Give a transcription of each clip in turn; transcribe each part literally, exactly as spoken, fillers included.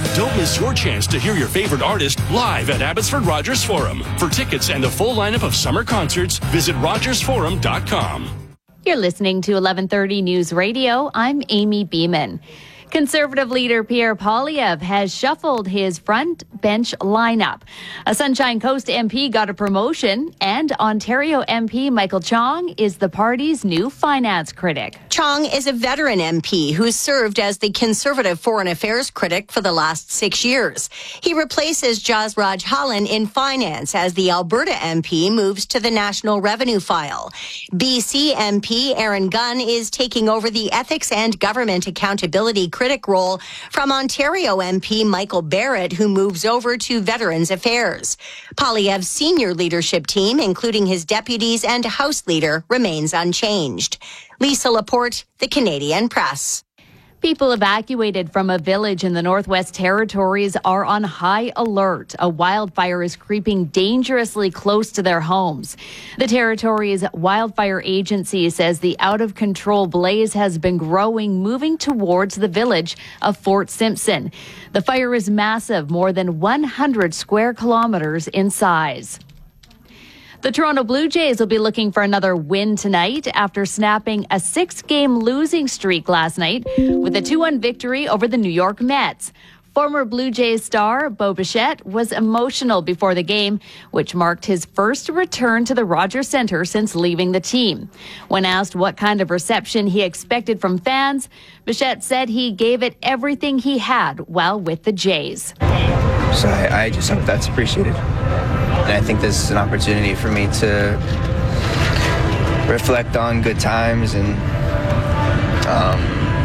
Don't miss your chance to hear your favorite artist live at Abbotsford Rogers Forum. For tickets and the full lineup of summer concerts, visit rogers forum dot com. You're listening to eleven thirty News Radio. I'm Amy Beeman. Conservative leader Pierre Poilievre has shuffled his front bench lineup. A Sunshine Coast M P got a promotion, and Ontario M P Michael Chong is the party's new finance critic. Chong is a veteran M P who served as the Conservative Foreign Affairs critic for the last six years. He replaces Jasraj Hallan in finance as the Alberta M P moves to the National Revenue File. B C M P Aaron Gunn is taking over the Ethics and Government Accountability critic role from Ontario M P Michael Barrett, who moves over to Veterans Affairs. Poilievre's senior leadership team, including his deputies and House Leader, remains unchanged. Lisa Laporte, The Canadian Press. People evacuated from a village in the Northwest Territories are on high alert. A wildfire is creeping dangerously close to their homes. The Territories Wildfire Agency says the out-of-control blaze has been growing, moving towards the village of Fort Simpson. The fire is massive, more than one hundred square kilometers in size. The Toronto Blue Jays will be looking for another win tonight after snapping a six-game losing streak last night with a two one victory over the New York Mets. Former Blue Jays star Bo Bichette was emotional before the game, which marked his first return to the Rogers Centre since leaving the team. When asked what kind of reception he expected from fans, Bichette said he gave it everything he had while with the Jays. So I, I just hope that's appreciated. And I think this is an opportunity for me to reflect on good times and um,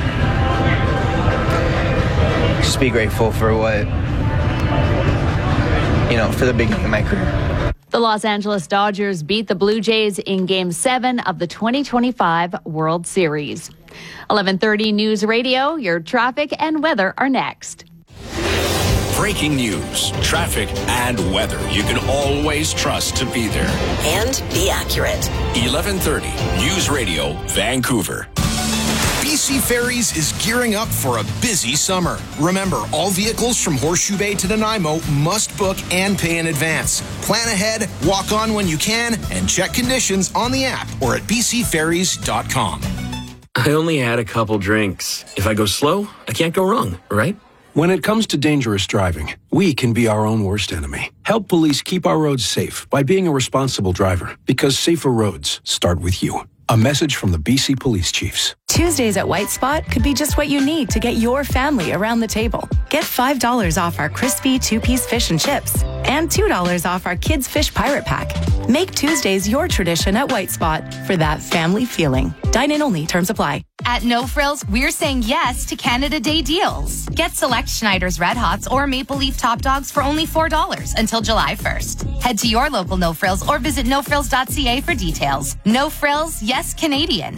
just be grateful for what, you know, for the beginning of my career. The Los Angeles Dodgers beat the Blue Jays in Game seven of the twenty twenty-five World Series. eleven thirty News Radio, your traffic and weather are next. Breaking news, traffic, and weather you can always trust to be there. And be accurate. eleven thirty News Radio, Vancouver. B C Ferries is gearing up for a busy summer. Remember, all vehicles from Horseshoe Bay to Nanaimo must book and pay in advance. Plan ahead, walk on when you can, and check conditions on the app or at b c ferries dot com. I only had a couple drinks. If I go slow, I can't go wrong, right? When it comes to dangerous driving, we can be our own worst enemy. Help police keep our roads safe by being a responsible driver, because safer roads start with you. A message from the B C Police Chiefs. Tuesdays at White Spot could be just what you need to get your family around the table. Get five dollars off our crispy two-piece fish and chips and two dollars off our Kids Fish Pirate Pack. Make Tuesdays your tradition at White Spot for that family feeling. Dine-in only. Terms apply. At No Frills, we're saying yes to Canada Day deals. Get select Schneider's Red Hots or Maple Leaf Top Dogs for only four dollars until July first. Head to your local No Frills or visit no frills dot c a for details. No Frills, yes Canadian.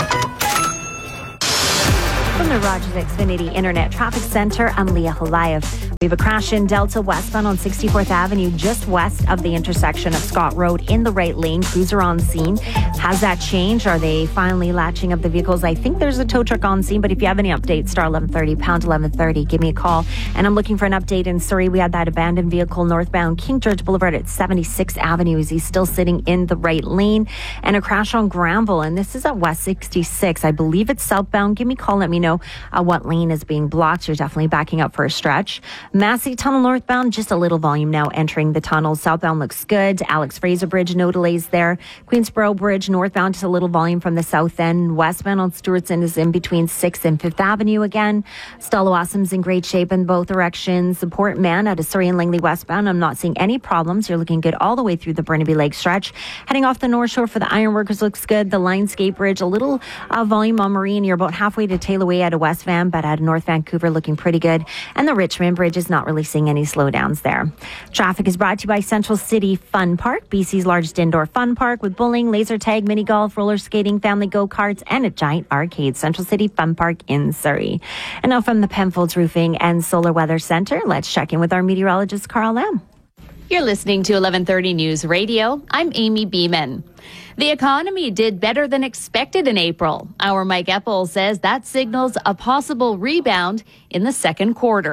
From the Rogers Xfinity Internet Traffic Center, I'm Leah Halayev. We have a crash in Delta westbound on sixty-fourth Avenue, just west of the intersection of Scott Road in the right lane. Cruiser on scene. Has that changed? Are they finally latching up the vehicles? I think there's a tow truck on scene, but if you have any updates, star eleven thirty, pound eleven thirty, give me a call. And I'm looking for an update in Surrey. We had that abandoned vehicle northbound King George Boulevard at seventy-sixth Avenue. Is he still sitting in the right lane? And a crash on Granville, and this is at West sixty-six. I believe it's southbound. Give me a call. Let me know uh, what lane is being blocked. You're definitely backing up for a stretch. Massey Tunnel northbound, just a little volume now entering the tunnel. Southbound looks good. Alex Fraser Bridge, no delays there. Queensboro Bridge northbound, just a little volume from the south end. Westbound on Stewartson is in between sixth and fifth Avenue again. Stella Wassom's in great shape in both directions. The Port Man out of Surrey and Langley westbound, I'm not seeing any problems. You're looking good all the way through the Burnaby Lake stretch. Heading off the North Shore for the Ironworkers looks good. The Lionsgate Bridge, a little uh, volume on Marine. You're about halfway to Taylor Way out of West Van, but out of North Vancouver looking pretty good. And the Richmond Bridge is not really seeing any slowdowns there. Traffic is brought to you by Central City Fun Park, B C's largest indoor fun park with bowling, laser tag, mini golf, roller skating, family go-karts, and a giant arcade. Central City Fun Park in Surrey. And now from the Penfolds Roofing and Solar Weather Center, let's check in with our meteorologist, Carl Lamb. You're listening to eleven thirty News Radio. I'm Amy Beeman. The economy did better than expected in April. Our Mike Eppel says that signals a possible rebound in the second quarter.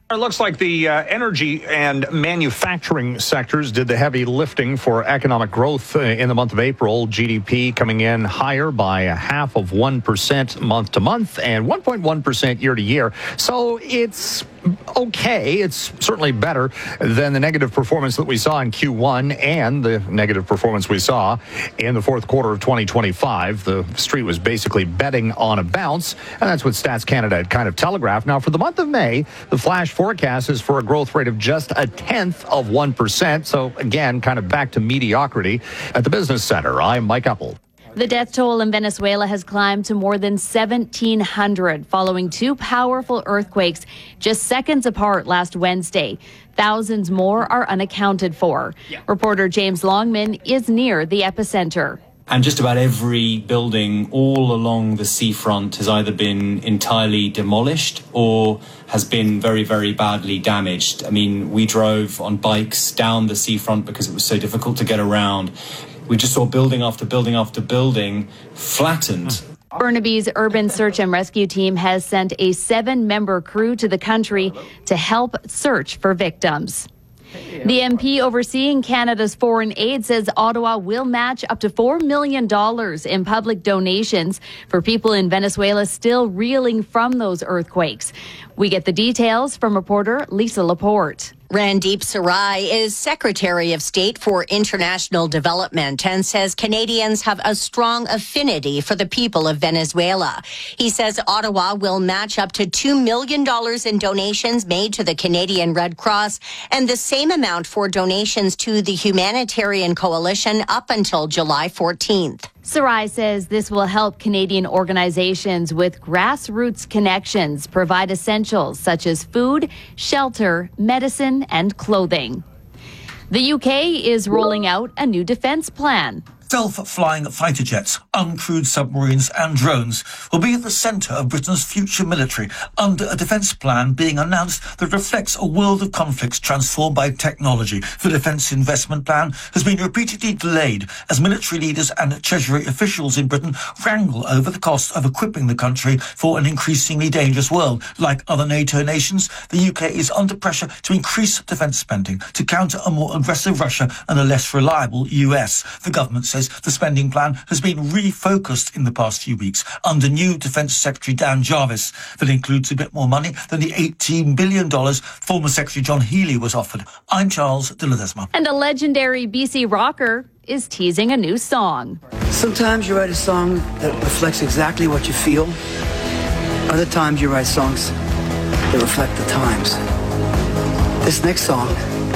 It looks like the uh, energy and manufacturing sectors did the heavy lifting for economic growth uh, in the month of April. G D P coming in higher by a half of one percent month to month and one point one percent year to year. So it's okay. It's certainly better than the negative performance that we saw in Q one and the negative performance we saw in the fourth quarter of twenty twenty-five. The street was basically betting on a bounce, and that's what Stats Canada had kind of telegraphed. Now, for the month of May, the flash forecast is for a growth rate of just a tenth of one percent. So, again, kind of back to mediocrity. At the Business Center, I'm Mike Uppel. The death toll in Venezuela has climbed to more than seventeen hundred following two powerful earthquakes just seconds apart last Wednesday. Thousands more are unaccounted for. Yeah. Reporter James Longman is near the epicenter. And just about every building all along the seafront has either been entirely demolished or has been very, very badly damaged. I mean, we drove on bikes down the seafront because it was so difficult to get around. We just saw building after building after building flattened. Burnaby's Urban Search and Rescue Team has sent a seven-member crew to the country to help search for victims. The M P overseeing Canada's foreign aid says Ottawa will match up to four million dollars in public donations for people in Venezuela still reeling from those earthquakes. We get the details from reporter Lisa Laporte. Randeep Sarai is Secretary of State for International Development and says Canadians have a strong affinity for the people of Venezuela. He says Ottawa will match up to two million dollars in donations made to the Canadian Red Cross and the same amount for donations to the Humanitarian Coalition up until July fourteenth. Sarai says this will help Canadian organizations with grassroots connections provide essentials such as food, shelter, medicine, and clothing. The U K is rolling out a new defense plan. Self-flying fighter jets, uncrewed submarines and drones will be at the centre of Britain's future military under a defence plan being announced that reflects a world of conflicts transformed by technology. The defence investment plan has been repeatedly delayed as military leaders and Treasury officials in Britain wrangle over the cost of equipping the country for an increasingly dangerous world. Like other NATO nations, the U K is under pressure to increase defence spending to counter a more aggressive Russia and a less reliable U S. The government says the spending plan has been refocused in the past few weeks under new Defence Secretary Dan Jarvis. That includes a bit more money than the eighteen billion dollars former Secretary John Healey was offered. I'm Charles de Ledesma. And a legendary B C rocker is teasing a new song. Sometimes you write a song that reflects exactly what you feel. Other times you write songs that reflect the times. This next song,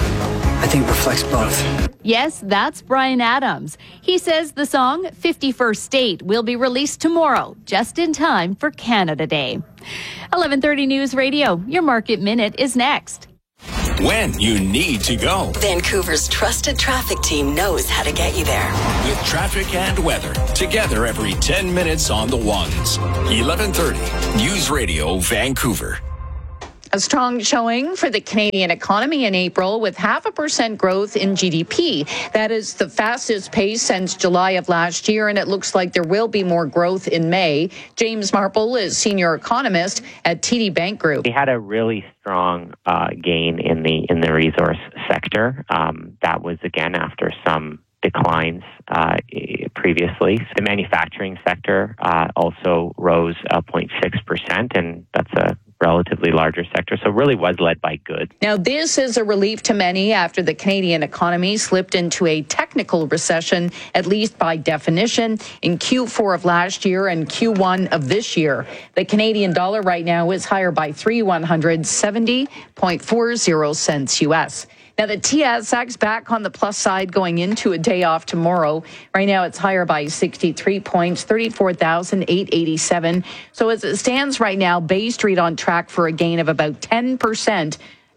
I think, reflects both. Yes, that's Bryan Adams. He says the song fifty-first State will be released tomorrow, just in time for Canada Day. eleven thirty News Radio, your Market Minute is next. When you need to go. Vancouver's trusted traffic team knows how to get you there. With traffic and weather, together every ten minutes on the ones. eleven thirty News Radio, Vancouver. A strong showing for the Canadian economy in April with half a percent growth in G D P. That is the fastest pace since July of last year, and it looks like there will be more growth in May. James Marple is senior economist at T D Bank Group. We had a really strong uh, gain in the in the resource sector. Um, that was again after some declines uh, previously. The manufacturing sector uh, also rose uh, zero point six percent, and that's a relatively larger sector, so really was led by goods. Now, this is a relief to many after the Canadian economy slipped into a technical recession, at least by definition, in Q four of last year and Q one of this year. The Canadian dollar right now is higher by three one hundred seventy point four zero cents U S. Now, the T S X back on the plus side going into a day off tomorrow. Right now, it's higher by sixty-three points, thirty-four thousand eight hundred eighty-seven. So as it stands right now, Bay Street on track for a gain of about ten percent.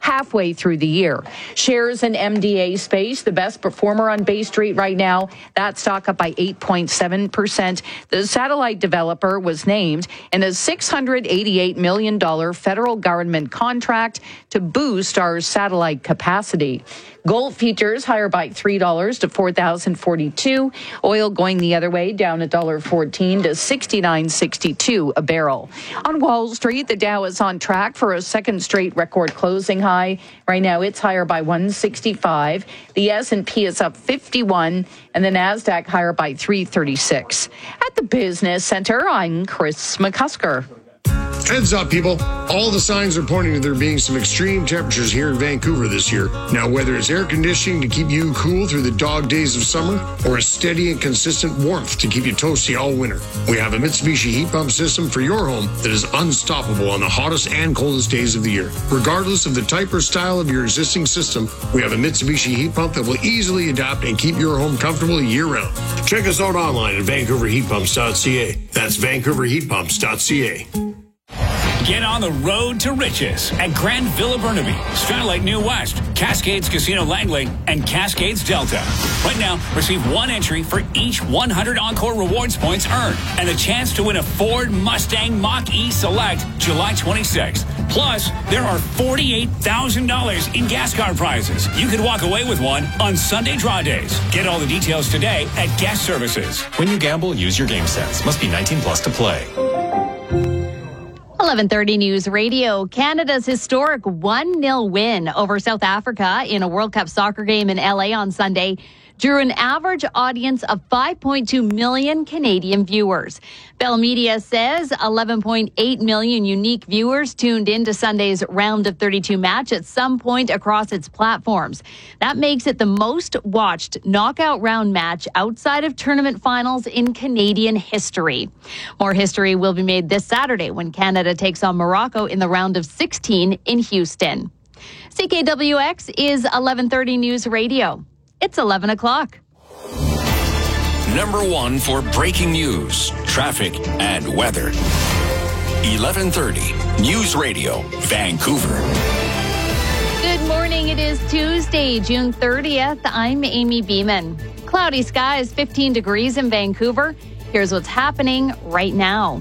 halfway through the year. Shares in M D A Space, the best performer on Bay Street right now, that stock up by eight point seven percent. The satellite developer was named in a six hundred eighty-eight million dollars federal government contract to boost our satellite capacity. Gold futures higher by three dollars to four thousand forty-two dollars. Oil going the other way, down one dollar fourteen to sixty-nine sixty-two a barrel. On Wall Street, the Dow is on track for a second straight record closing high. Right now, it's higher by one sixty-five. The S and P is up fifty-one, and the Nasdaq higher by three thirty-six. At the Business Center, I'm Chris McCusker. Heads up, people. All the signs are pointing to there being some extreme temperatures here in Vancouver this year. Now, whether it's air conditioning to keep you cool through the dog days of summer or a steady and consistent warmth to keep you toasty all winter, we have a Mitsubishi heat pump system for your home that is unstoppable on the hottest and coldest days of the year. Regardless of the type or style of your existing system, we have a Mitsubishi heat pump that will easily adapt and keep your home comfortable year-round. Check us out online at vancouver heat pumps dot c a. That's vancouver heat pumps dot c a. Get on the road to riches at Grand Villa Burnaby, Starlight New West, Cascades Casino Langley, and Cascades Delta. Right now, receive one entry for each one hundred Encore Rewards points earned and a chance to win a Ford Mustang Mach-E Select July twenty-sixth. Plus, there are forty-eight thousand dollars in gas card prizes. You could walk away with one on Sunday draw days. Get all the details today at Gas Services. When you gamble, use your game sense. Must be nineteen plus to play. eleven thirty News Radio. Canada's historic one nil win over South Africa in a World Cup soccer game in L A on Sunday drew an average audience of five point two million Canadian viewers. Bell Media says eleven point eight million unique viewers tuned into Sunday's round of thirty-two match at some point across its platforms. That makes it the most watched knockout round match outside of tournament finals in Canadian history. More history will be made this Saturday when Canada takes on Morocco in the round of sixteen in Houston. C K W X is eleven thirty News Radio. It's eleven o'clock. Number one for breaking news, traffic, and weather. eleven thirty News Radio, Vancouver. Good morning. It is Tuesday, June thirtieth. I'm Amy Beeman. Cloudy skies, fifteen degrees in Vancouver. Here's what's happening right now.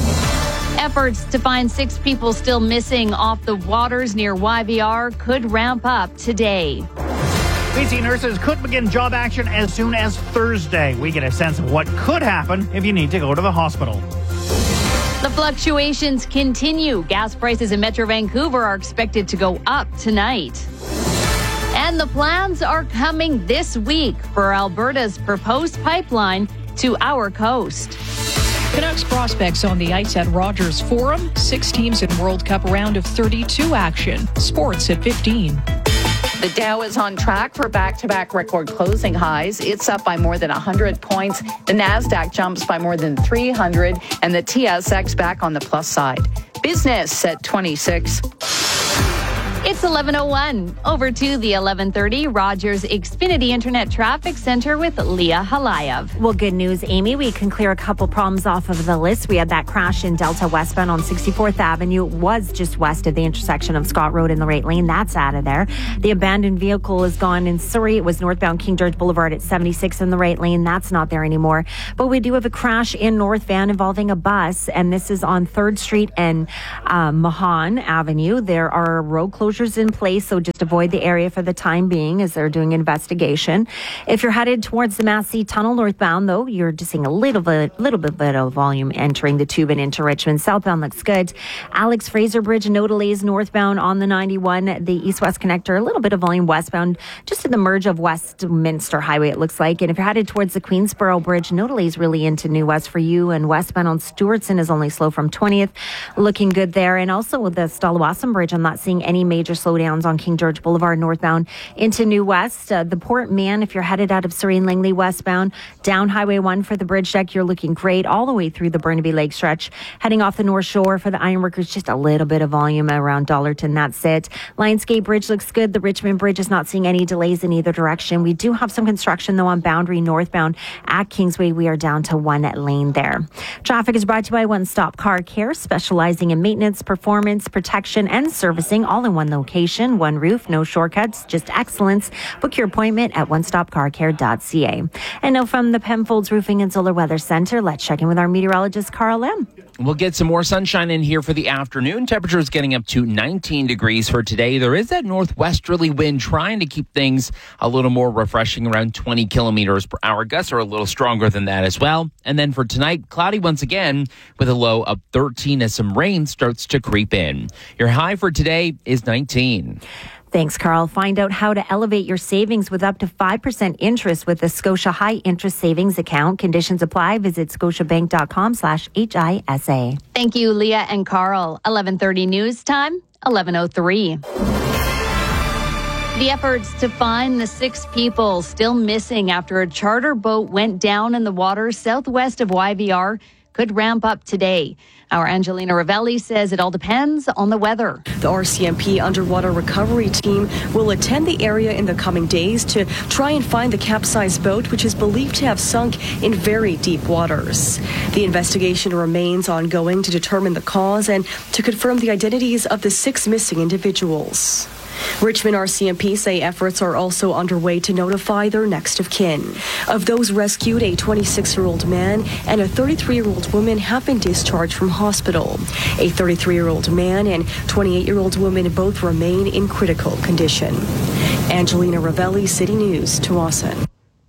Efforts to find six people still missing off the waters near Y V R could ramp up today. B C nurses could begin job action as soon as Thursday. We get a sense of what could happen if you need to go to the hospital. The fluctuations continue. Gas prices in Metro Vancouver are expected to go up tonight. And the plans are coming this week for Alberta's proposed pipeline to our coast. Canucks prospects on the ice at Rogers Forum. Six teams in World Cup round of thirty-two action. Sports at fifteen. The Dow is on track for back-to-back record closing highs. It's up by more than one hundred points. The Nasdaq jumps by more than three hundred, and the T S X back on the plus side. Business at twenty-six. It's eleven oh one. Over to the eleven thirty Rogers Xfinity Internet Traffic Center with Leah Halayev. Well, good news, Amy. We can clear a couple problems off of the list. We had that crash in Delta westbound on sixty-fourth Avenue. It was just west of the intersection of Scott Road in the right lane. That's out of there. The abandoned vehicle is gone in Surrey. It was northbound King George Boulevard at seventy-six in the right lane. That's not there anymore. But we do have a crash in North Van involving a bus, and this is on third Street and uh, Mahan Avenue. There are road closures in place, so just avoid the area for the time being as they're doing investigation. If you're headed towards the Massey Tunnel northbound, though, you're just seeing a little bit, little bit, bit of volume entering the tube and into Richmond. Southbound looks good. Alex Fraser Bridge, no delays northbound on the ninety-one. The east-west connector, a little bit of volume westbound, just at the merge of Westminster Highway, it looks like. And if you're headed towards the Queensboro Bridge, no delays really into New West for you. And westbound on Stewartson is only slow from twentieth, looking good there. And also with the Stalawassam Bridge, I'm not seeing any major slowdowns on King George Boulevard northbound into New West. Uh, the Port Mann, if you're headed out of Surrey and Langley westbound, down Highway one for the bridge deck, you're looking great all the way through the Burnaby Lake stretch. Heading off the North Shore for the Ironworkers, just a little bit of volume around Dollarton. That's it. Lionsgate Bridge looks good. The Richmond Bridge is not seeing any delays in either direction. We do have some construction, though, on Boundary northbound at Kingsway. We are down to one lane there. Traffic is brought to you by One Stop Car Care, specializing in maintenance, performance, protection, and servicing all in one location, one roof, no shortcuts, just excellence. Book your appointment at one stop car care dot c a. And now from the Penfolds Roofing and Solar Weather Center, let's check in with our meteorologist, Carl M. We'll get some more sunshine in here for the afternoon. Temperatures getting up to nineteen degrees for today. There is that northwesterly wind trying to keep things a little more refreshing, around twenty kilometers per hour. Gusts are a little stronger than that as well. And then for tonight, cloudy once again with a low of thirteen as some rain starts to creep in. Your high for today is nineteen. Thanks, Carl. Find out how to elevate your savings with up to five percent interest with the Scotia High Interest Savings Account. Conditions apply. Visit scotiabank.com slash HISA. Thank you, Leah and Carl. eleven thirty news time, eleven oh three. The efforts to find the six people still missing after a charter boat went down in the waters southwest of Y V R could ramp up today. Our Angelina Ravelli says it all depends on the weather. The R C M P Underwater Recovery Team will attend the area in the coming days to try and find the capsized boat, which is believed to have sunk in very deep waters. The investigation remains ongoing to determine the cause and to confirm the identities of the six missing individuals. Richmond R C M P say efforts are also underway to notify their next of kin. Of those rescued, a twenty-six-year-old man and a thirty-three-year-old woman have been discharged from hospital. A thirty-three-year-old man and twenty-eight-year-old woman both remain in critical condition. Angelina Ravelli, City News, Tawasin.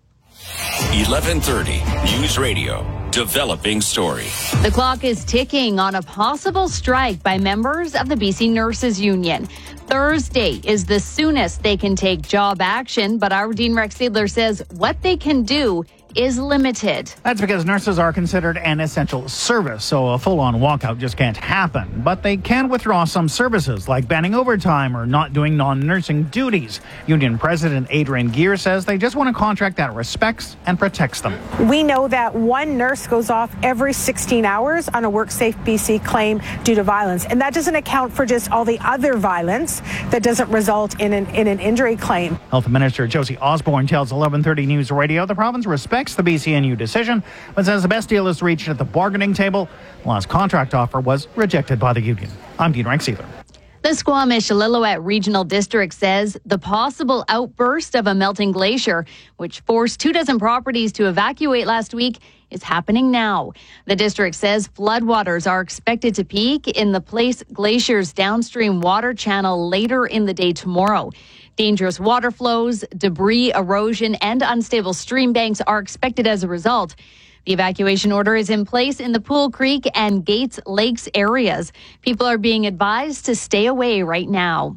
eleven thirty News Radio. Developing story. The clock is ticking on a possible strike by members of the B C Nurses Union. Thursday is the soonest they can take job action, but our Dean Rex Seidler says what they can do is limited. That's because nurses are considered an essential service, so a full-on walkout just can't happen. But they can withdraw some services, like banning overtime or not doing non-nursing duties. Union President Adrian Gear says they just want a contract that respects and protects them. We know that one nurse goes off every sixteen hours on a WorkSafe B C claim due to violence, and that doesn't account for just all the other violence that doesn't result in an, in an injury claim. Health Minister Josie Osborne tells eleven thirty News Radio the province respects the B C N U decision, but says the best deal is reached at the bargaining table. The last contract offer was rejected by the union. I'm Dean Rex Seidler. The Squamish-Lillooet Regional District says the possible outburst of a melting glacier, which forced two dozen properties to evacuate last week, is happening now. The district says floodwaters are expected to peak in the Place Glacier's downstream water channel later in the day tomorrow. Dangerous water flows, debris, erosion, and unstable stream banks are expected as a result. The evacuation order is in place in the Pool Creek and Gates Lakes areas. People are being advised to stay away right now.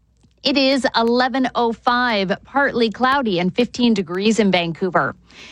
It is eleven oh five, partly cloudy and fifteen degrees in Vancouver.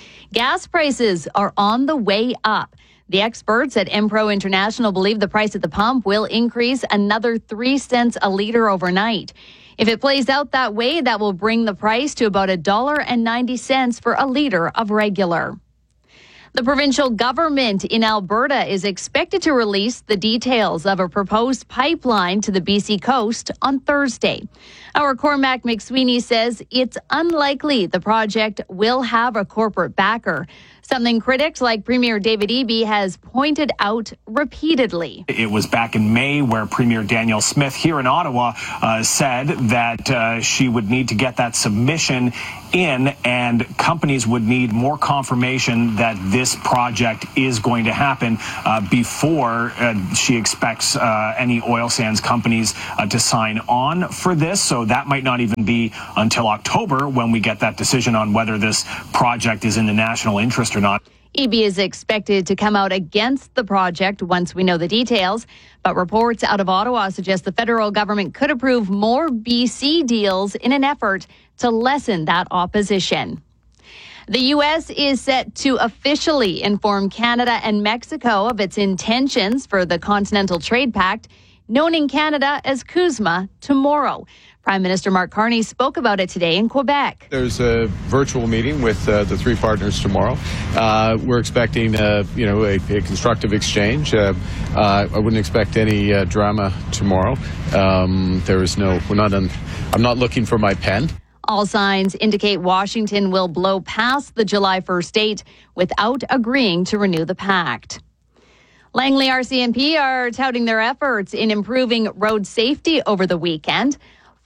Gas prices are on the way up. The experts at Empro International believe the price at the pump will increase another three cents a litre overnight. If it plays out that way, that will bring the price to about one dollar ninety for a litre of regular. The provincial government in Alberta is expected to release the details of a proposed pipeline to the B C coast on Thursday. Our Cormac McSweeney says it's unlikely the project will have a corporate backer, something critics like Premier David Eby has pointed out repeatedly. It was back in May where Premier Danielle Smith here in Ottawa uh, said that uh, she would need to get that submission in, and companies would need more confirmation that this project is going to happen uh, before uh, she expects uh, any oil sands companies uh, to sign on for this. So that might not even be until October when we get that decision on whether this project is in the national interest or not. Eby is expected to come out against the project once we know the details, but reports out of Ottawa suggest the federal government could approve more B C deals in an effort to lessen that opposition. The U S is set to officially inform Canada and Mexico of its intentions for the Continental Trade Pact, known in Canada as CUSMA, tomorrow. Prime Minister Mark Carney spoke about it today in Quebec. There's a virtual meeting with uh, the three partners tomorrow. Uh, we're expecting, uh, you know, a, a constructive exchange. Uh, uh, I wouldn't expect any uh, drama tomorrow. Um, there is no. We're not. On, I'm not looking for my pen. All signs indicate Washington will blow past the July first date without agreeing to renew the pact. Langley R C M P are touting their efforts in improving road safety over the weekend.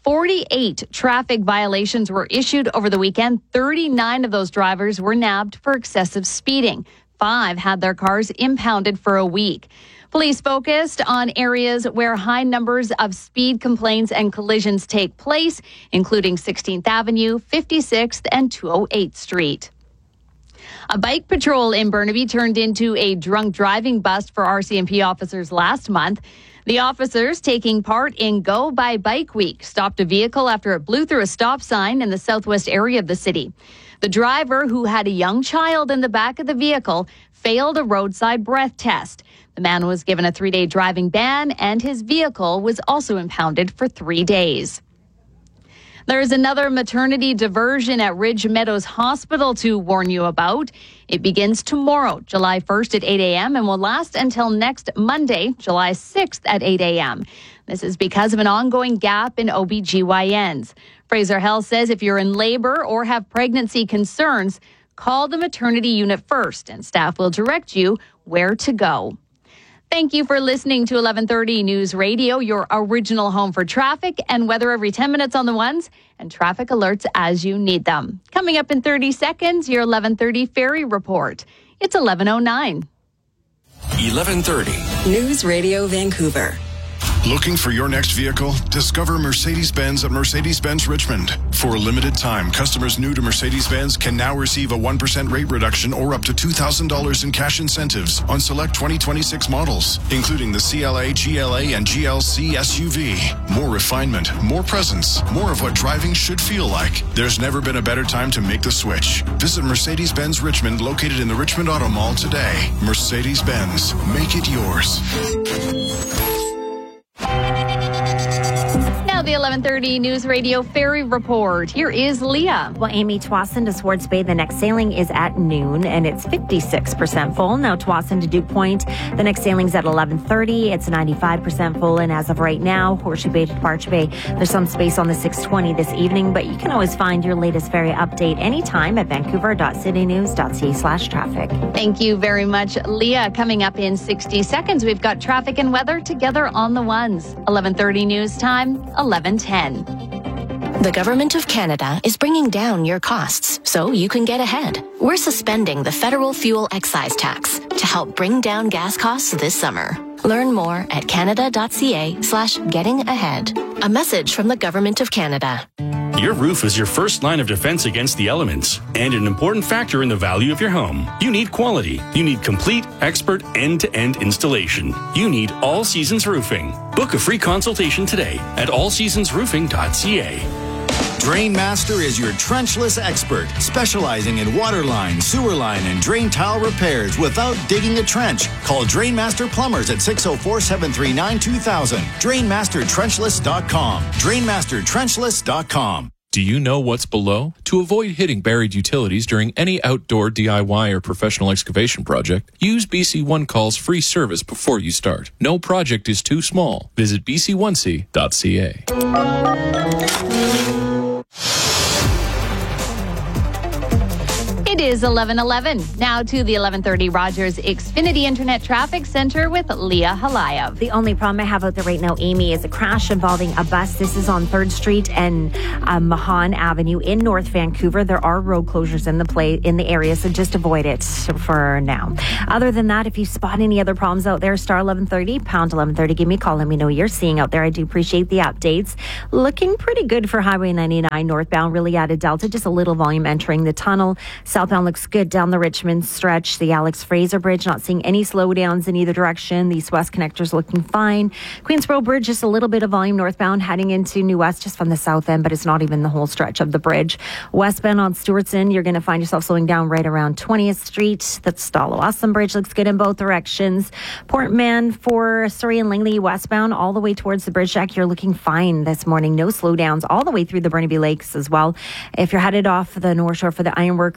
forty-eight traffic violations were issued over the weekend. thirty-nine of those drivers were nabbed for excessive speeding. Five had their cars impounded for a week. Police focused on areas where high numbers of speed complaints and collisions take place, including sixteenth Avenue, fifty-sixth, and two oh eighth Street. A bike patrol in Burnaby turned into a drunk driving bust for R C M P officers last month. The officers taking part in Go by Bike Week stopped a vehicle after it blew through a stop sign in the southwest area of the city. The driver, who had a young child in the back of the vehicle, failed a roadside breath test. The man was given a three-day driving ban, and his vehicle was also impounded for three days. There's another maternity diversion at Ridge Meadows Hospital to warn you about. It begins tomorrow, July first at eight a.m. and will last until next Monday, July sixth at eight a.m. This is because of an ongoing gap in O B G Y Ns. Fraser Health says if you're in labor or have pregnancy concerns, call the maternity unit first, and staff will direct you where to go. Thank you for listening to eleven thirty News Radio, your original home for traffic and weather every ten minutes on the ones, and traffic alerts as you need them. Coming up in thirty seconds, your eleven thirty Ferry Report. It's eleven oh nine. eleven thirty. News Radio Vancouver. Looking for your next vehicle? Discover Mercedes-Benz at Mercedes-Benz Richmond. For a limited time, customers new to Mercedes-Benz can now receive a one percent rate reduction or up to two thousand dollars in cash incentives on select twenty twenty-six models, including the C L A, G L A, and G L C S U V. More refinement, more presence, more of what driving should feel like. There's never been a better time to make the switch. Visit Mercedes-Benz Richmond, located in the Richmond Auto Mall today. Mercedes-Benz, make it yours. Now the eleven thirty News Radio Ferry Report. Here is Leah. Well, Amy, Tsawwassen to Swartz Bay, the next sailing is at noon, and it's fifty-six percent full. Now Tsawwassen to Duke Point, the next sailing's at eleven thirty. It's ninety-five percent full, and as of right now, Horseshoe Bay to Departure Bay, there's some space on the six twenty this evening, but you can always find your latest ferry update anytime at vancouver.citynews.ca slash traffic. Thank you very much, Leah. Coming up in sixty seconds, we've got traffic and weather together on the ones. eleven thirty news time, eleven ten. The Government of Canada is bringing down your costs so you can get ahead. We're suspending the federal fuel excise tax to help bring down gas costs this summer. Learn more at canada.ca slash getting ahead. A message from the Government of Canada. Your roof is your first line of defense against the elements and an important factor in the value of your home. You need quality. You need complete, expert, end-to-end installation. You need All Seasons Roofing. Book a free consultation today at all seasons roofing dot c a. Drainmaster is your trenchless expert, specializing in water line, sewer line, and drain tile repairs without digging a trench. Call Drainmaster Plumbers at six oh four, seven three nine, two thousand. Drainmaster Trenchless dot com. Drainmaster Trenchless dot com. Do you know what's below? To avoid hitting buried utilities during any outdoor D I Y or professional excavation project, use B C One Call's free service before you start. No project is too small. Visit b c one c dot c a. It is eleven eleven. Now to the eleven thirty Rogers Xfinity Internet Traffic Center with Leah Halayev. The only problem I have out there right now, Amy, is a crash involving a bus. This is on third Street and uh, Mahan Avenue in North Vancouver. There are road closures in the play in the area, so just avoid it for now. Other than that, if you spot any other problems out there, star eleven thirty, pound eleven thirty, give me a call. Let me know you're seeing out there. I do appreciate the updates. Looking pretty good for Highway ninety-nine northbound, really out of Delta. Just a little volume entering the tunnel. Southbound looks good down the Richmond stretch. The Alex Fraser Bridge, not seeing any slowdowns in either direction. The East-West connector's looking fine. Queensboro Bridge, just a little bit of volume northbound heading into New West just from the south end, but it's not even the whole stretch of the bridge. Westbound on Stewartson, you're going to find yourself slowing down right around twentieth Street. That's Stalo-Awesome Bridge looks good in both directions. Portman for Surrey and Langley westbound all the way towards the bridge deck. You're looking fine this morning. No slowdowns all the way through the Burnaby Lakes as well. If you're headed off the North Shore for the Ironworkers, not seeing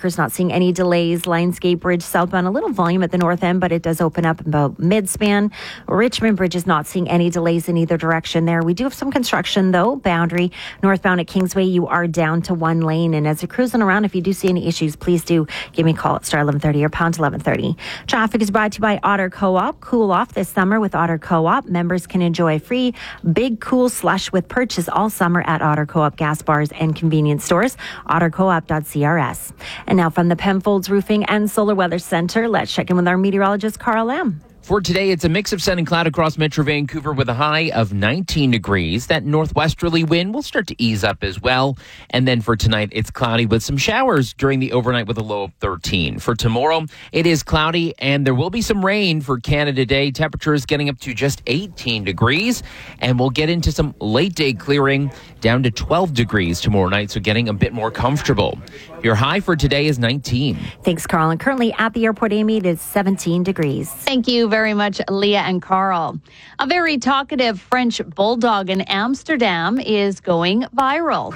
seeing any delays. Lionsgate Bridge southbound, a little volume at the north end, but it does open up about mid-span. Richmond Bridge is not seeing any delays in either direction there. We do have some construction, though. Boundary, northbound at Kingsway, you are down to one lane. And as you're cruising around, if you do see any issues, please do give me a call at star eleven thirty or pound eleven thirty. Traffic is brought to you by Otter Co-op. Cool off this summer with Otter Co-op. Members can enjoy free Big Cool Slush with purchase all summer at Otter Co-op gas bars and convenience stores. otter co op dot c r s. And now from the Penfolds Roofing and Solar Weather Center, let's check in with our meteorologist, Carl Lamb. For today, it's a mix of sun and cloud across Metro Vancouver with a high of nineteen degrees. That northwesterly wind will start to ease up as well. And then for tonight, it's cloudy with some showers during the overnight with a low of thirteen. For tomorrow, it is cloudy and there will be some rain for Canada Day. Temperatures getting up to just eighteen degrees. And we'll get into some late day clearing down to twelve degrees tomorrow night, so getting a bit more comfortable. Your high for today is nineteen. Thanks, Carl. And currently at the airport, Amy, it is seventeen degrees. Thank you very much, Leah and Carl. A very talkative French bulldog in Amsterdam is going viral.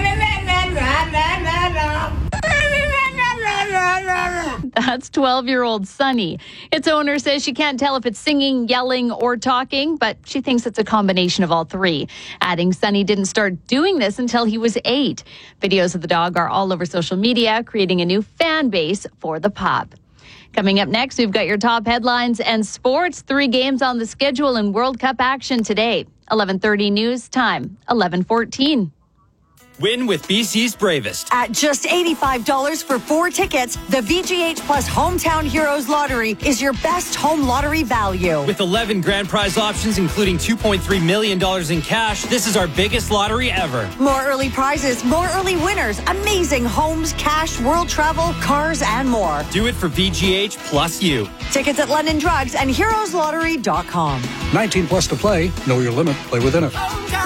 That's twelve-year-old Sunny. Its owner says she can't tell if it's singing, yelling, or talking, but she thinks it's a combination of all three. Adding Sunny didn't start doing this until he was eight. Videos of the dog are all over social media, creating a new fan base for the pup. Coming up next, we've got your top headlines and sports. Three games on the schedule in World Cup action today. eleven thirty news time, eleven fourteen. Win with B C's Bravest. At just eighty-five dollars for four tickets, the V G H Plus Hometown Heroes Lottery is your best home lottery value. With eleven grand prize options, including two point three million dollars in cash, this is our biggest lottery ever. More early prizes, more early winners, amazing homes, cash, world travel, cars, and more. Do it for V G H plus you. Tickets at London Drugs and heroes lottery dot com. nineteen plus to play. Know your limit. Play within it.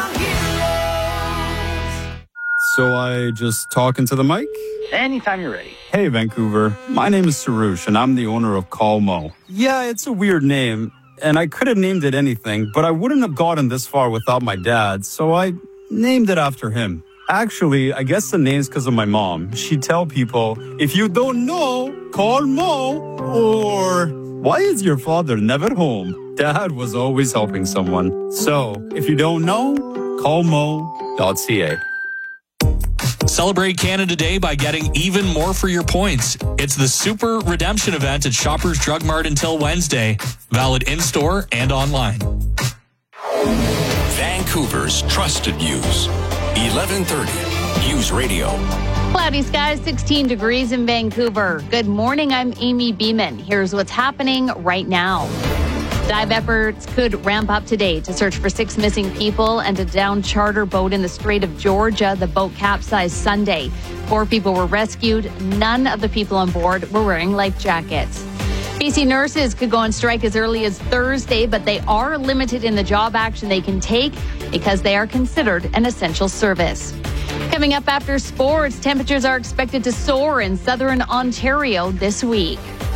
So I just talk into the mic? Anytime you're ready. Hey, Vancouver. My name is Sarush, and I'm the owner of Call Mo. Yeah, it's a weird name, and I could have named it anything, but I wouldn't have gotten this far without my dad, so I named it after him. Actually, I guess the name's because of my mom. She'd tell people, if you don't know, call Mo, or why is your father never home? Dad was always helping someone. So, if you don't know, call mo dot c a. Celebrate Canada Day by getting even more for your points. It's the Super Redemption event at Shoppers Drug Mart until Wednesday. Valid in-store and online. Vancouver's trusted news. eleven thirty News Radio. Cloudy skies, sixteen degrees in Vancouver. Good morning, I'm Amy Beeman. Here's what's happening right now. Dive efforts could ramp up today to search for six missing people and a downed charter boat in the Strait of Georgia. The boat capsized Sunday. Four people were rescued. None of the people on board were wearing life jackets. B C nurses could go on strike as early as Thursday, but they are limited in the job action they can take because they are considered an essential service. Coming up after sports, temperatures are expected to soar in southern Ontario this week.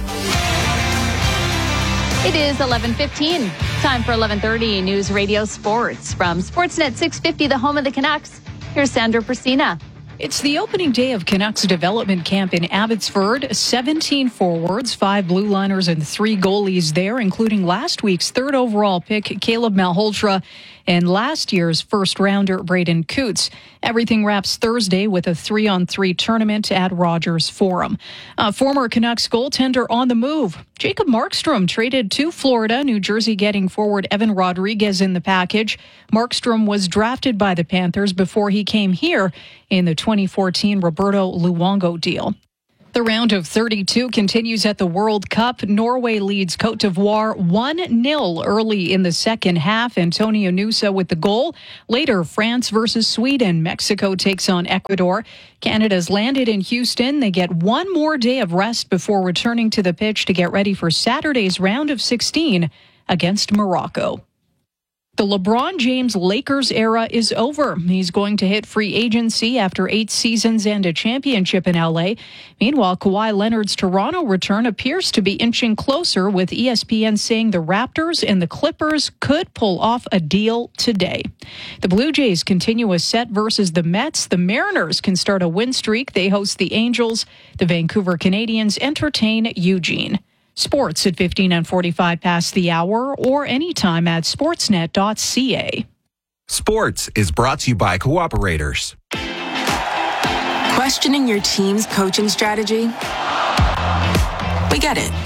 It is eleven fifteen. Time for eleven thirty News Radio Sports. From Sportsnet six fifty, the home of the Canucks, here's Sandra Persina. It's the opening day of Canucks development camp in Abbotsford. seventeen forwards, five blue liners, and three goalies there, including last week's third overall pick, Caleb Malhotra, and last year's first rounder, Braden Coots. Everything wraps Thursday with a three-on-three tournament at Rogers Forum. Uh, former Canucks goaltender on the move. Jacob Markstrom traded to Florida, New Jersey getting forward Evan Rodriguez in the package. Markstrom was drafted by the Panthers before he came here in the twenty fourteen Roberto Luongo deal. The round of thirty-two continues at the World Cup. Norway leads Cote d'Ivoire one nil early in the second half. Antonio Nusa with the goal. Later, France versus Sweden. Mexico takes on Ecuador. Canada's landed in Houston. They get one more day of rest before returning to the pitch to get ready for Saturday's round of sixteen against Morocco. The LeBron James Lakers era is over. He's going to hit free agency after eight seasons and a championship in L A. Meanwhile, Kawhi Leonard's Toronto return appears to be inching closer, with E S P N saying the Raptors and the Clippers could pull off a deal today. The Blue Jays continue a set versus the Mets. The Mariners can start a win streak. They host the Angels. The Vancouver Canadians entertain Eugene. Sports at fifteen and forty-five past the hour, or anytime at sportsnet dot c a. Sports is brought to you by Cooperators. Questioning your team's coaching strategy? We get it.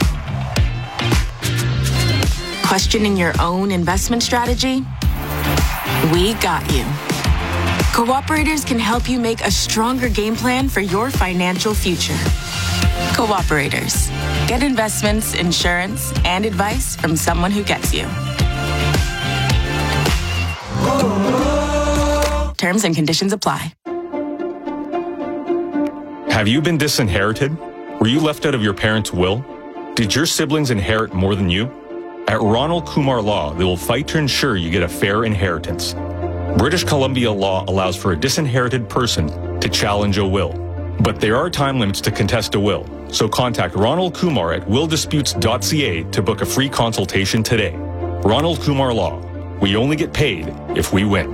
Questioning your own investment strategy? We got you. Cooperators can help you make a stronger game plan for your financial future. Cooperators. Get investments, insurance, and advice from someone who gets you. Terms and conditions apply. Have you been disinherited? Were you left out of your parents' will? Did your siblings inherit more than you? At Ronald Kumar Law, they will fight to ensure you get a fair inheritance. British Columbia law allows for a disinherited person to challenge a will. But there are time limits to contest a will, so contact Ronald Kumar at will disputes dot c a to book a free consultation today. Ronald Kumar Law. We only get paid if we win.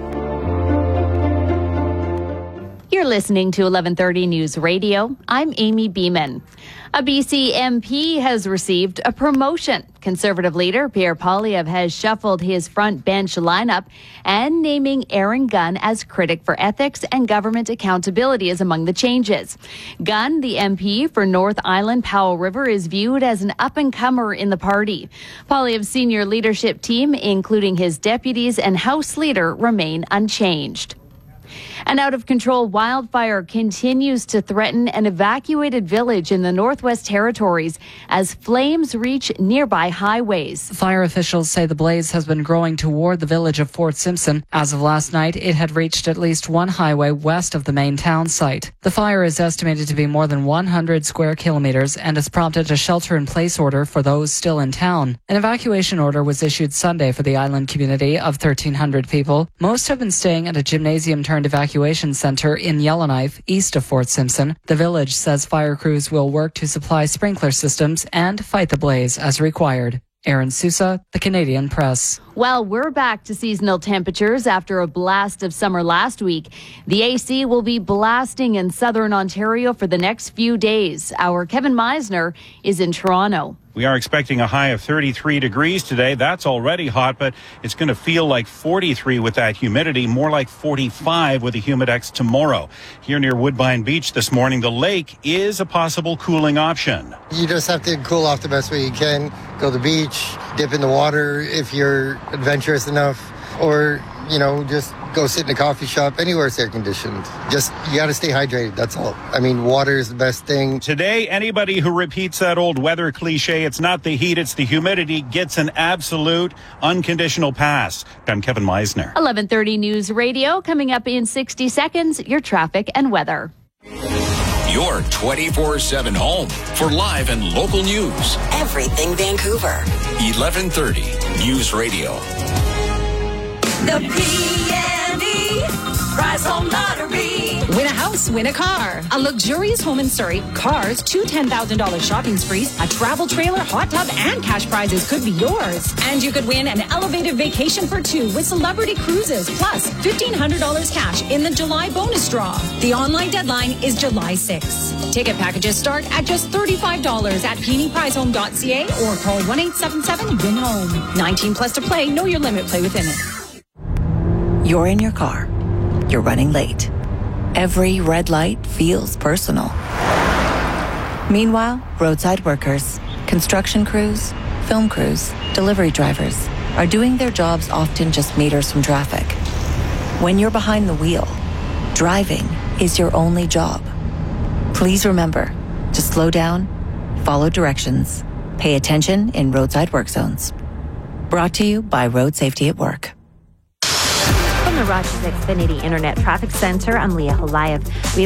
You're listening to eleven thirty News Radio. I'm Amy Beeman. A B C M P has received a promotion. Conservative leader Pierre Poilievre has shuffled his front bench lineup, and naming Aaron Gunn as critic for ethics and government accountability is among the changes. Gunn, the M P for North Island Powell River, is viewed as an up-and-comer in the party. Poilievre's senior leadership team, including his deputies and House leader, remain unchanged. An out-of-control wildfire continues to threaten an evacuated village in the Northwest Territories as flames reach nearby highways. Fire officials say the blaze has been growing toward the village of Fort Simpson. As of last night, it had reached at least one highway west of the main town site. The fire is estimated to be more than one hundred square kilometers and has prompted a shelter-in-place order for those still in town. An evacuation order was issued Sunday for the island community of thirteen hundred people. Most have been staying at a gymnasium-turned evacuation center in Yellowknife, east of Fort Simpson. The village says fire crews will work to supply sprinkler systems and fight the blaze as required. Aaron Sousa, The Canadian Press. Well, we're back to seasonal temperatures after a blast of summer last week. The A C will be blasting in southern Ontario for the next few days. Our Kevin Meisner is in Toronto. We are expecting a high of thirty-three degrees today. That's already hot, but it's going to feel like forty-three with that humidity, more like forty-five with a humidex tomorrow. Here near Woodbine Beach this morning, the lake is a possible cooling option. You just have to cool off the best way you can. Go to the beach, dip in the water if you're adventurous enough, or, you know, just go sit in a coffee shop. Anywhere it's air conditioned. Just, you got to stay hydrated. That's all. I mean, water is the best thing. Today, anybody who repeats that old weather cliche, it's not the heat, it's the humidity, gets an absolute unconditional pass. I'm Kevin Meisner. eleven thirty News Radio. Coming up in sixty seconds, your traffic and weather. Your twenty-four seven home for live and local news. Everything Vancouver. eleven thirty News Radio. The P and E Prize Home Lottery. Win a house, win a car. A luxurious home in Surrey, cars, two ten thousand dollars shopping sprees, a travel trailer, hot tub, and cash prizes could be yours. And you could win an elevated vacation for two with Celebrity Cruises, plus fifteen hundred dollars cash in the July bonus draw. The online deadline is July sixth. Ticket packages start at just thirty-five dollars at peony prize home dot c a or call one eight seven seven win home. nineteen plus to play. Know your limit. Play within it. You're in your car. You're running late. Every red light feels personal. Meanwhile, roadside workers, construction crews, film crews, delivery drivers are doing their jobs often just meters from traffic. When you're behind the wheel, driving is your only job. Please remember to slow down, follow directions, pay attention in roadside work zones. Brought to you by Road Safety at Work. From the Rogers Xfinity Internet Traffic Center, I'm Leah Holayev. We